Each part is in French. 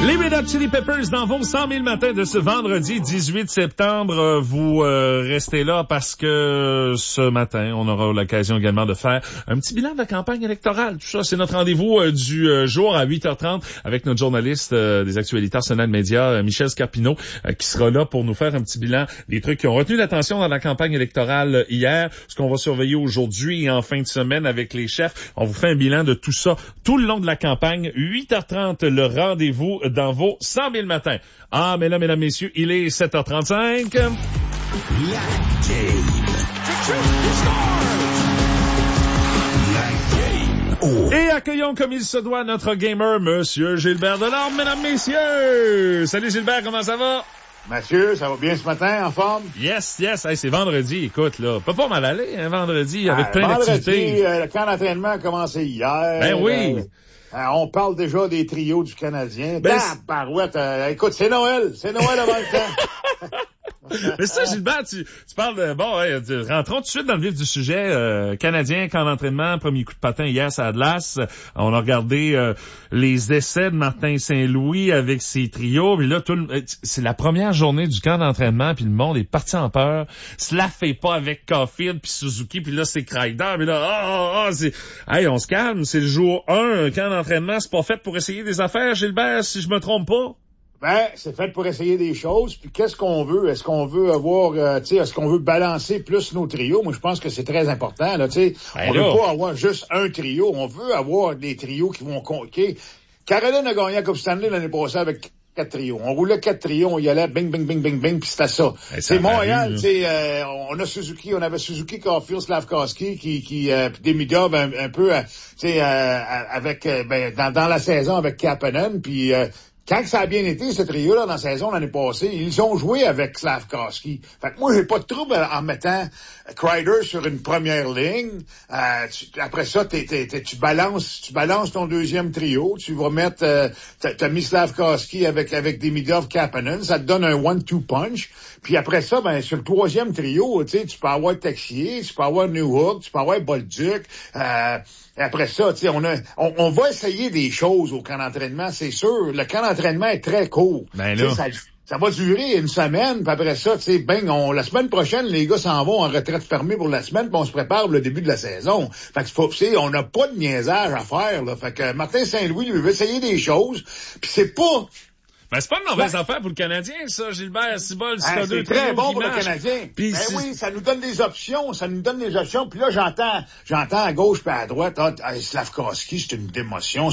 Les Red Hot Chili Peppers dans vos 100 000 matins de ce vendredi 18 septembre. Vous restez là parce que ce matin, on aura l'occasion également de faire un petit bilan de la campagne électorale. Tout ça, c'est notre rendez-vous du jour à 8h30 avec notre journaliste des actualités Arsenal Média, Michel Scarpino, qui sera là pour nous faire un petit bilan des trucs qui ont retenu l'attention dans la campagne électorale hier, ce qu'on va surveiller aujourd'hui et en fin de semaine avec les chefs. On vous fait un bilan de tout ça tout le long de la campagne. 8h30, le rendez-vous dans vos 100 000 matins. Ah, mais là, mesdames, messieurs, il est 7h35. La game. Et accueillons comme il se doit notre gamer, Monsieur Gilbert Delorme, mesdames, messieurs. Salut Gilbert, comment ça va? Mathieu, ça va bien ce matin, en forme? Yes. Hey, c'est vendredi, écoute, là. Peut pas mal aller, hein, vendredi, avec plein d'activités. Le camp d'entraînement a commencé hier. Ben oui. On parle déjà des trios du Canadien. Barouette, écoute, c'est Noël avant le temps. Mais ça, Gilbert, tu parles de... rentrons tout de suite dans le vif du sujet. Canadien, camp d'entraînement, premier coup de patin hier à Atlas. On a regardé les essais de Martin Saint-Louis avec ses trios. Puis là, c'est la première journée du camp d'entraînement, puis le monde est parti en peur. Cela fait pas avec Caulfield puis Suzuki, puis là, c'est Kreider. Puis là, hey, on se calme, c'est le jour 1. Camp d'entraînement, c'est pas fait pour essayer des affaires, Gilbert, si je me trompe pas. Ben, c'est fait pour essayer des choses. Puis qu'est-ce qu'on veut? Est-ce qu'on veut avoir, est-ce qu'on veut balancer plus nos trios? Moi, je pense que c'est très important, là, tu sais. On veut pas avoir juste un trio. On veut avoir des trios qui vont conquérir. Caroline a gagné la Coupe Stanley l'année passée avec 4 trios. On roulait 4 trios, on y allait, bing, puis c'était ça. C'est Montréal, tu sais, on avait Suzuki, Caulfield, Slavkovski, qui Demidov un peu, tu sais, avec, dans la saison avec Kapanen, puis quand ça a bien été, ce trio-là, dans la saison l'année passée, ils ont joué avec Slavkovski. Fait que moi, j'ai pas de trouble en mettant Kreider sur une première ligne. Après ça, tu balances ton deuxième trio. Tu vas mettre, t'as mis Slavkovski avec Demidov, Kapanen. Ça te donne un 1-2 punch. Puis après ça, ben, sur le troisième trio, tu sais, tu peux avoir Texier, tu peux avoir Newhook, tu peux avoir Bolduc, et après ça, tu sais, on va essayer des choses au camp d'entraînement, c'est sûr. Le camp d'entraînement est très court. Ben là. Ça va durer une semaine, puis après ça, tu sais, la semaine prochaine, les gars s'en vont en retraite fermée pour la semaine, puis on se prépare pour le début de la saison. Fait que on n'a pas de niaisage à faire, là. Fait que Martin Saint-Louis, lui, veut essayer des choses, puis c'est pas... Ben, c'est pas une mauvaise affaire pour le Canadien, ça, Gilbert. C'est très bon pour le Canadien. Pis oui, ça nous donne des options. Puis là, j'entends à gauche puis à droite, Slavkovski, c'est une démotion.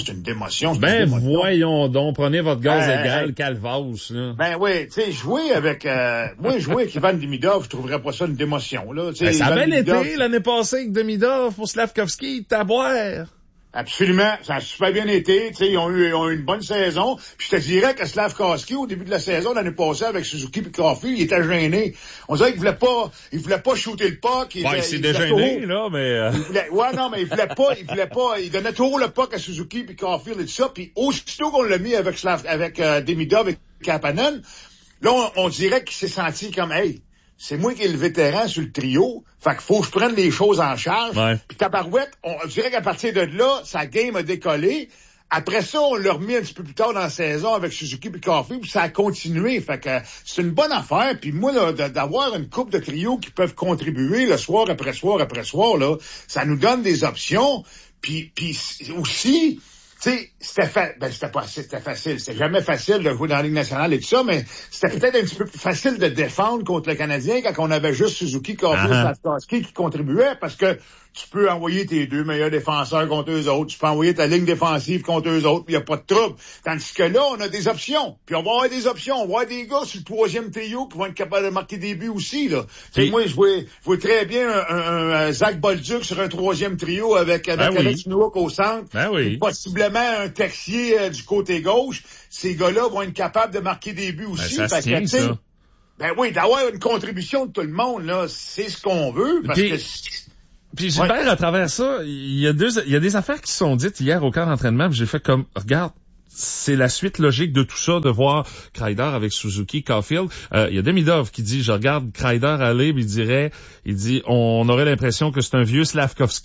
Voyons donc, prenez votre gaz égal, Calvados, là. Ben oui, tu sais, jouer avec Ivan Demidov, je trouverais pas ça une démotion, là. Ben, ça a bien été l'année passée avec Demidov pour Slavkovski, à boire. Absolument, ça a super bien été, tu sais, ils ont eu une bonne saison. Puis je te dirais que Slavkovski, au début de la saison l'année passée avec Suzuki et Caulfield, il était gêné. On dirait qu'il voulait pas shooter le puck. Il s'est dégêné, là, mais... mais il voulait pas, il donnait trop le puck à Suzuki et Caulfield et tout ça. Puis aussitôt qu'on l'a mis avec Demidov et Kapanen, là, on dirait qu'il s'est senti comme, hey, c'est moi qui est le vétéran sur le trio. Fait qu'il faut que je prenne les choses en charge. Ouais. Puis Tabarouette, on dirait qu'à partir de là, sa game a décollé. Après ça, on l'a remis un petit peu plus tard dans la saison avec Suzuki puis Caulfield, puis ça a continué. Fait que c'est une bonne affaire. Puis moi, là, d'avoir une couple de trios qui peuvent contribuer le soir après soir, là, ça nous donne des options. Puis aussi... Tu sais, c'était facile. C'est jamais facile de jouer dans la Ligue nationale et tout ça, mais c'était peut-être un petit peu plus facile de défendre contre le Canadien quand on avait juste Suzuki, Caulfield, Slavkovski qui contribuaient, parce que tu peux envoyer tes deux meilleurs défenseurs contre eux autres, tu peux envoyer ta ligne défensive contre eux autres, puis il n'y a pas de trouble. Tandis que là, on a des options. Puis on va avoir des options. On va avoir des gars sur le troisième trio qui vont être capables de marquer des buts aussi, là. Oui. Moi, je vois très bien un Zach Bolduc sur un troisième trio avec Alex Newhook au centre. Oui. Possiblement un Texier du côté gauche. Ces gars-là vont être capables de marquer des buts aussi. Ça se tient, ça. Ben oui, d'avoir une contribution de tout le monde, là, c'est ce qu'on veut, parce que... Puis Gilbert, à travers ça, il y a des affaires qui se sont dites hier au camp d'entraînement, puis j'ai fait comme, regarde, c'est la suite logique de tout ça, de voir Kreider avec Suzuki, Caulfield. Il y a Demidov qui dit, je regarde Kreider aller, puis il dit, on aurait l'impression que c'est un vieux Slavkovski.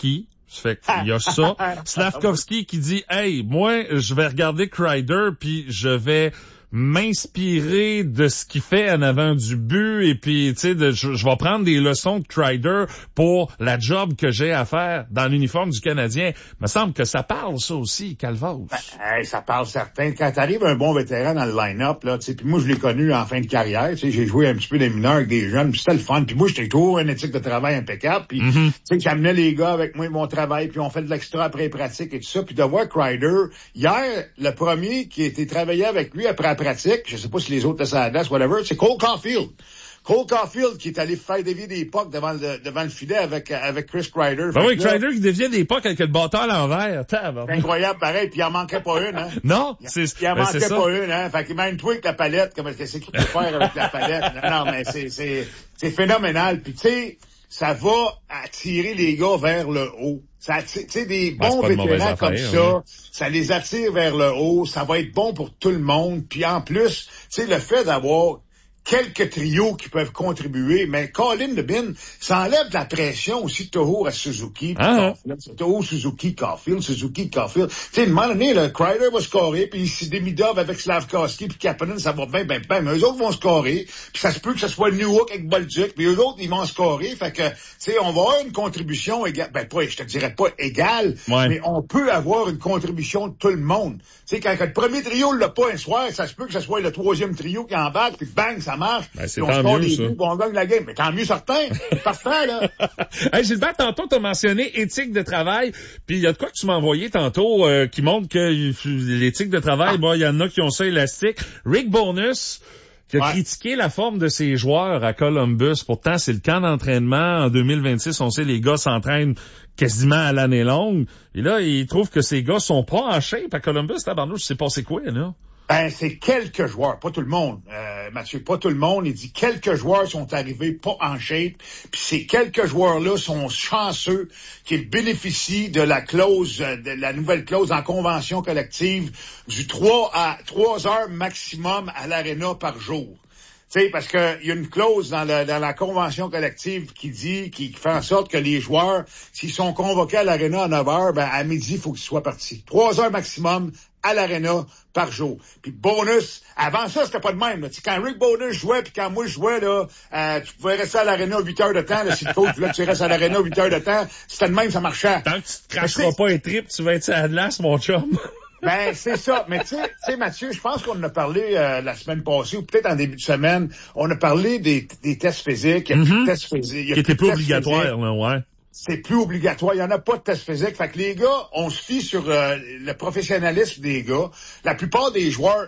Ça fait qu'il y a ça. Slavkovski qui dit, hey, moi, je vais regarder Kreider puis je vais m'inspirer de ce qu'il fait en avant du but et puis tu sais je vais prendre des leçons de Kreider pour la job que j'ai à faire dans l'uniforme du Canadien. Il me semble que ça parle ça aussi, Calvados. Ça parle certain. Quand t'arrives un bon vétéran dans le line-up là, tu sais, puis moi je l'ai connu en fin de carrière, tu sais, j'ai joué un petit peu des mineurs avec des jeunes, puis c'était le fun. Puis moi j'étais toujours une éthique de travail impeccable, puis tu sais j'amenais les gars avec moi mon travail, puis on fait de l'extra après les pratiques et tout ça, puis de voir Kreider hier, le premier qui a été travaillé avec lui après pratique, je sais pas si les autres laissent à la glace, whatever, c'est Cole Caulfield. Cole Caulfield qui est allé faire dévier des pucks devant le filet avec Chris Kreider. Ben oui, Kreider qui déviait des pucks avec le bâton à l'envers. C'est incroyable, pareil, puis il en manquait pas une, hein. Non, il en manquait pas une, hein. Fait qu'il même toi avec la palette, comme qu'est-ce qu'il peut faire avec la palette. Non, mais c'est phénoménal. Puis tu sais, ça va attirer les gars vers le haut. Ça attire, tu sais, des bons vétérans comme ça, ça les attire vers le haut, ça va être bon pour tout le monde. Puis en plus, tu sais, le fait d'avoir quelques trios qui peuvent contribuer, mais Colin Lebin, ça enlève de la pression aussi de Toho à Suzuki. Toho, Suzuki, Caulfield. Tu sais, à un moment donné, le Kreider va scorer, puis si Demidov avec Slavkovski puis Kapanen, ça va bien, mais eux autres vont scorer, puis ça se peut que ce soit Newhook avec Bolduc, puis eux autres, ils vont scorer, fait que, tu sais, on va avoir une contribution égale, je te dirais pas égale, mais on peut avoir une contribution de tout le monde. Tu sais, quand le premier trio l'a pas un soir, ça se peut que ce soit le troisième trio qui embarque, puis bang, ça marche. Ben, c'est tant mieux, ça. On gagne la game. Mais tant mieux, certain. Parfait, là. Hey, Gilbert, tantôt, t'as mentionné éthique de travail. Puis il y a de quoi que tu m'as envoyé tantôt qui montre que l'éthique de travail, il y en a qui ont ça élastique. Rick Bowness qui a critiqué la forme de ses joueurs à Columbus. Pourtant, c'est le camp d'entraînement. En 2026, on sait, les gars s'entraînent quasiment à l'année longue. Et là, il trouve que ces gars sont pas en shape à Columbus. Tabarnouche, c'est passé quoi, là? Ben, c'est quelques joueurs, pas tout le monde, Mathieu, pas tout le monde. Il dit quelques joueurs sont arrivés pas en shape, puis ces quelques joueurs-là sont chanceux qu'ils bénéficient de la clause, de la nouvelle clause en convention collective du 3 heures maximum à l'aréna par jour. Tu sais, parce que il y a une clause dans la convention collective qui fait en sorte que les joueurs, s'ils sont convoqués à l'aréna à 9 heures, ben, à midi, il faut qu'ils soient partis. 3 heures maximum à l'aréna par jour. Puis Bowness, avant ça, c'était pas de même. Là. Quand Rick Bowness jouait, puis quand moi je jouais, là, tu pouvais rester à l'aréna 8 heures de temps. Là, si le coach voulait que tu restes à l'aréna 8 heures de temps, c'était de même, ça marchait. Tant que tu te cracheras pas un trip, tu vas être à la glace, mon chum. Ben, c'est ça. Mais tu sais, Mathieu, je pense qu'on en a parlé la semaine passée, ou peut-être en début de semaine, on a parlé des tests physiques. Il y a plus de tests physiques. Qui étaient plus obligatoires, là, ouais. C'est plus obligatoire. Il y en a pas de test physique. Fait que les gars, on se fie sur le professionnalisme des gars. La plupart des joueurs,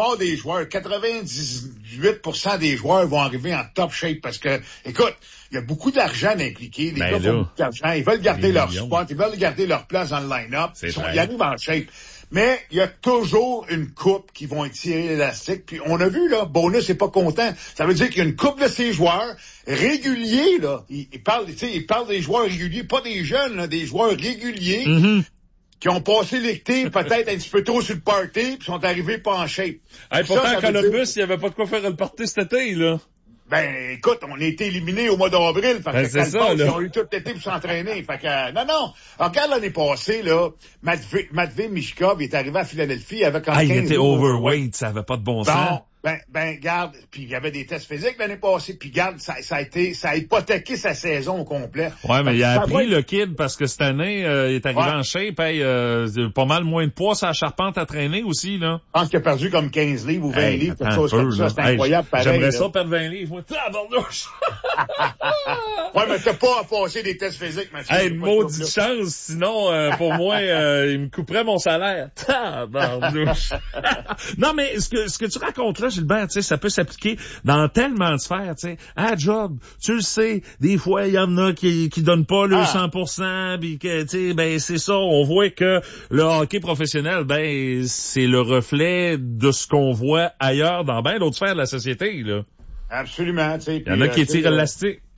98% des joueurs vont arriver en top shape parce que, écoute, il y a beaucoup d'argent impliqué. Les gars font beaucoup d'argent. Ils veulent garder leur spot. Ils veulent garder leur place dans le line-up. Ils arrivent en shape. Mais il y a toujours une coupe qui vont étirer l'élastique. Puis on a vu, là, Bowness n'est pas content. Ça veut dire qu'il y a une coupe de ses joueurs réguliers, là. Il parle des joueurs réguliers, pas des jeunes, là, des joueurs réguliers qui ont passé l'été peut-être un petit peu trop sur le party puis sont arrivés pas en shape. Hey, pourtant, à Columbus, il n'y avait pas de quoi faire le party cet été, là. Ben, écoute, on a été éliminés au mois d'avril. Fait que ils ont eu tout l'été pour s'entraîner. Fait que, non. Alors, regarde l'année passée, là, Matvei Michkov est arrivé à Philadelphie avec un 15 il était overweight, ça avait pas de bon sens. Ben, garde, puis il y avait des tests physiques l'année passée, puis garde, ça a hypothéqué sa saison au complet. Ouais, mais il a appris le kid parce que cette année, il est arrivé en shape, pas mal moins de poids sur la charpente à traîner aussi, là. Je pense qu'il a perdu comme 15 livres ou 20 livres, quelque chose comme ça. C'est incroyable, pareil. J'aimerais ça perdre 20 livres, moi. Tabarnouche! Ouais, mais t'as pas à passer des tests physiques, Mathieu. Hey, maudite chance, sinon, pour moi, il me couperait mon salaire. Tabarnouche! Non, mais ce que tu racontes là, Gilbert, tu sais, ça peut s'appliquer dans tellement de sphères, tu sais. À job, tu le sais, des fois, il y en a qui donnent pas le 100%, puis que, tu sais, ben, c'est ça, on voit que le hockey professionnel, ben, c'est le reflet de ce qu'on voit ailleurs dans ben d'autres sphères de la société, là. Absolument, tu sais. Il y en a qui tirent l'élastique.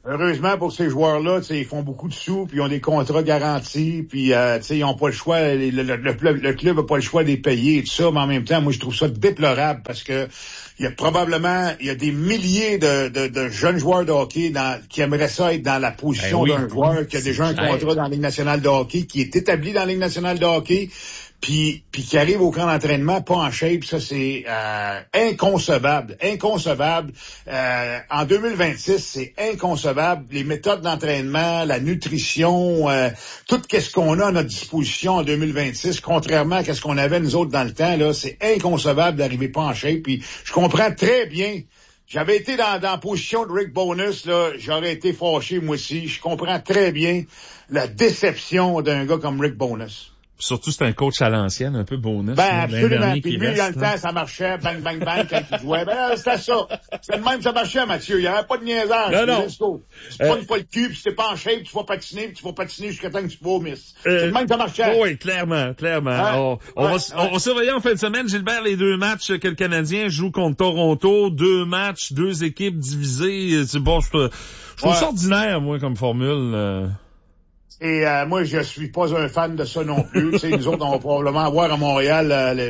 Heureusement pour ces joueurs-là, ils font beaucoup de sous, puis ils ont des contrats garantis, puis ils n'ont pas le choix, le club n'a pas le choix de les payer et tout ça, mais en même temps, moi je trouve ça déplorable parce que il y a des milliers de jeunes joueurs de hockey qui aimeraient ça être dans la position d'un joueur qui a déjà un contrat dans la Ligue nationale de hockey, qui est établi dans la Ligue nationale de hockey, puis qui arrive au camp d'entraînement pas en shape. Ça, c'est inconcevable. En 2026, c'est inconcevable. Les méthodes d'entraînement, la nutrition, tout ce qu'on a à notre disposition en 2026, contrairement à ce qu'on avait nous autres dans le temps, là, c'est inconcevable d'arriver pas en shape. Puis je comprends très bien. J'avais été dans la position de Rick Bowness, là, j'aurais été fâché moi aussi. Je comprends très bien la déception d'un gars comme Rick Bowness. Surtout, c'est un coach à l'ancienne, un peu bonus. Absolument. Puis lui, dans le temps, ça marchait, bang, bang, bang, quand il jouait. C'était ça. C'est le même, ça marchait, Mathieu. Il n'y avait pas de niaisage. Non. Tu pognes pas le cul, puis si t'es pas en shape, tu vas patiner, puis tu vas patiner jusqu'à temps que tu vomisses. C'est le même, ça marchait. Oui, clairement. On va surveiller en fin de semaine, Gilbert, les 2 matchs que le Canadien joue contre Toronto. 2 matchs, 2 équipes divisées. C'est bon, je trouve ça ordinaire, moi, comme formule. Et moi, je suis pas un fan de ça non plus. Nous autres, on va probablement avoir à Montréal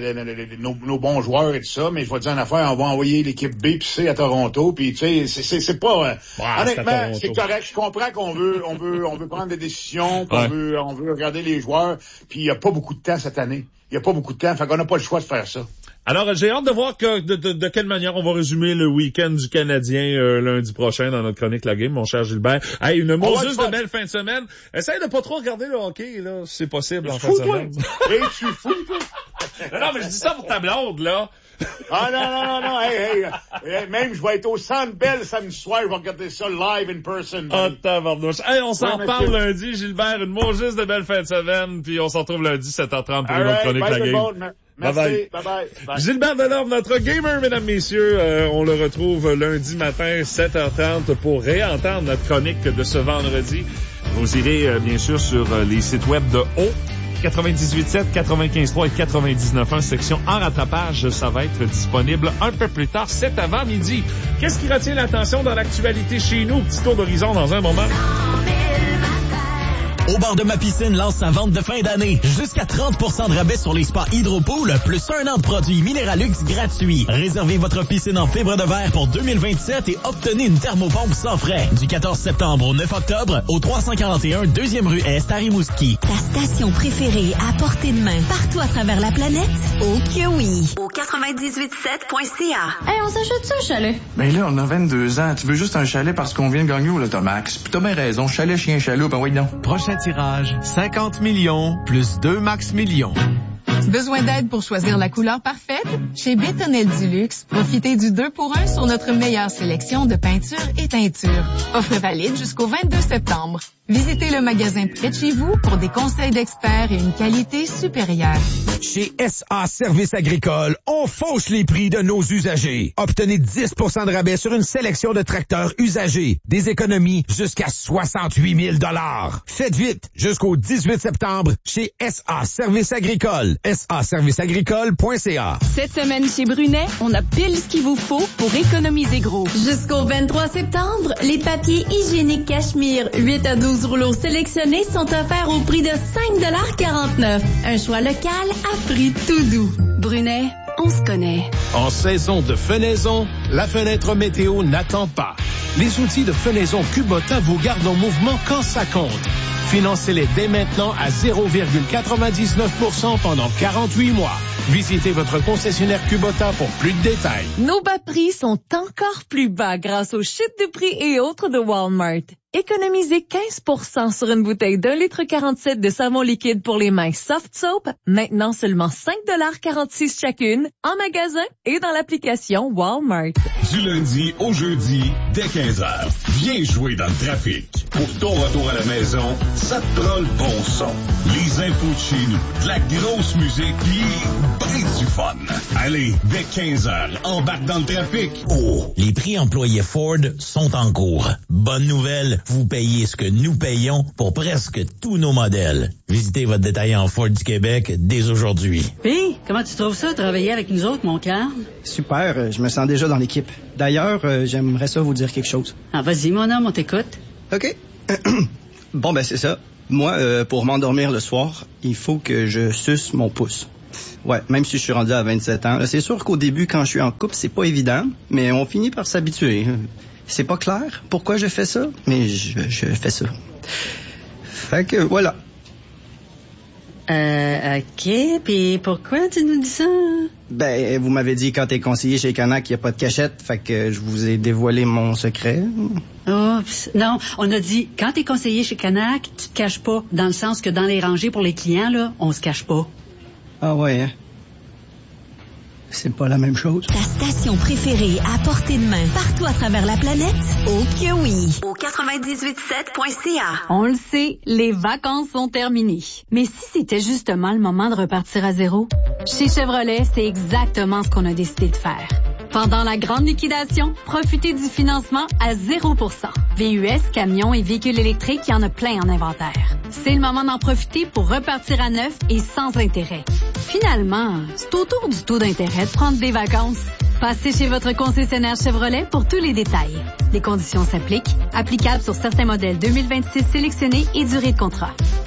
nos bons joueurs et tout ça, mais je vais te dire une affaire, on va envoyer l'équipe B puis C à Toronto, puis tu sais, c'est pas honnêtement, c'est correct. Je comprends qu'on veut prendre des décisions, qu'on veut regarder les joueurs, puis il y a pas beaucoup de temps cette année. Il y a pas beaucoup de temps, fait qu'on n'a pas le choix de faire ça. Alors, j'ai hâte de voir de quelle manière on va résumer le week-end du Canadien lundi prochain dans notre chronique La Game, mon cher Gilbert. Hey, une Moses de belle fin de semaine. Essaye de pas trop regarder le hockey, là, si c'est possible, en fin de semaine. Tu fous, toi? Non, mais je dis ça pour ta blonde, là. Non. Hey, même, je vais être au Centre Bell samedi soir, je vais regarder ça live in person. Tabarnouche. Hey, on s'en reparle lundi, Gilbert. Une Moses de belle fin de semaine, puis on se retrouve lundi, 7h30 pour une autre chronique La Game. Merci. Bye. Gilbert Delorme, notre gamer, mesdames, messieurs. On le retrouve lundi matin, 7h30, pour réentendre notre chronique de ce vendredi. Vous irez, bien sûr, sur les sites web de O, 98.7, 95.3 et 99.1, section en rattrapage. Ça va être disponible un peu plus tard, cet avant-midi. Qu'est-ce qui retient l'attention dans l'actualité chez nous? Petit tour d'horizon dans un moment. Au bar de ma piscine lance sa vente de fin d'année. Jusqu'à 30% de rabais sur les spas Hydropool, plus 1 an de produits Minéralux gratuits. Réservez votre piscine en fibre de verre pour 2027 et obtenez une thermopompe sans frais. Du 14 septembre au 9 octobre, au 341 2e rue Est à Rimouski. Ta station préférée à portée de main partout à travers la planète? Oh que oui! Au 98.7.ca. Hey, on s'achète ça, un chalet? Ben là, on a 22 ans. Tu veux juste un chalet parce qu'on vient de gagner au Lotomax. Puis t'as bien raison. Chalet, chien, chaloupe, ben oui, non. Prochain tirage, 50 millions plus 2 max millions. Besoin d'aide pour choisir la couleur parfaite? Chez Bétonnel du Luxe, profitez du 2 pour 1 sur notre meilleure sélection de peintures et teintures. Offre valide jusqu'au 22 septembre. Visitez le magasin près de chez vous pour des conseils d'experts et une qualité supérieure. Chez SA Services Agricoles, on fauche les prix de nos usagers. Obtenez 10% de rabais sur une sélection de tracteurs usagés. Des économies jusqu'à 68 000 $. Faites vite jusqu'au 18 septembre chez SA Services Agricoles. saserviceagricole.ca. Cette semaine chez Brunet, on a pile ce qu'il vous faut pour économiser gros. Jusqu'au 23 septembre, les papiers hygiéniques Cachemire 8 à 12 rouleaux sélectionnés sont offerts au prix de 5,49 $. Un choix local à prix tout doux. Brunet, on se connaît. En saison de fenaison, la fenêtre météo n'attend pas. Les outils de fenaison Kubota vous gardent en mouvement quand ça compte. Financez-les dès maintenant à 0,99% pendant 48 mois. Visitez votre concessionnaire Kubota pour plus de détails. Nos bas prix sont encore plus bas grâce aux chutes de prix et autres de Walmart. Économisez 15% sur une bouteille d'1,47 litre de savon liquide pour les mains Soft Soap, maintenant seulement 5,46 $ chacune, en magasin et dans l'application Walmart. Du lundi au jeudi, dès 15h, viens jouer dans le trafic. Pour ton retour à la maison, ça te prend le bon son. Les infos de chez nous, de la grosse musique, puis ben du fun. Allez, dès 15h, embarque dans le trafic. Oh, les prix employés Ford sont en cours. Bonne nouvelle, vous payez ce que nous payons pour presque tous nos modèles. Visitez votre détaillant Ford du Québec dès aujourd'hui. Puis, comment tu trouves ça, travailler avec nous autres, mon Carl? Super, je me sens déjà dans l'équipe. D'ailleurs, j'aimerais ça vous dire quelque chose. Ah, vas-y, mon homme, on t'écoute. OK. Bon, ben c'est ça. Moi, pour m'endormir le soir, il faut que je suce mon pouce. Ouais, même si je suis rendu à 27 ans. C'est sûr qu'au début, quand je suis en couple, c'est pas évident, mais on finit par s'habituer. C'est pas clair pourquoi je fais ça, mais je fais ça. Fait que, voilà. OK, puis pourquoi tu nous dis ça? Ben, vous m'avez dit quand t'es conseiller chez Canac, il n'y a pas de cachette, fait que je vous ai dévoilé mon secret. Oups. Non, on a dit, quand t'es conseiller chez Canac, tu te caches pas, dans le sens que dans les rangées pour les clients, là, on se cache pas. Ah ouais, hein? C'est pas la même chose. Ta station préférée à portée de main, partout à travers la planète, au Kiwi. Au 98.7.ca. On le sait, les vacances sont terminées. Mais si c'était justement le moment de repartir à zéro? Chez Chevrolet, c'est exactement ce qu'on a décidé de faire. Pendant la grande liquidation, profitez du financement à 0%. VUS, camions et véhicules électriques, il y en a plein en inventaire. C'est le moment d'en profiter pour repartir à neuf et sans intérêt. Finalement, c'est autour du taux d'intérêt de prendre des vacances. Passez chez votre concessionnaire Chevrolet pour tous les détails. Les conditions s'appliquent. Applicables sur certains modèles 2026 sélectionnés et durée de contrat.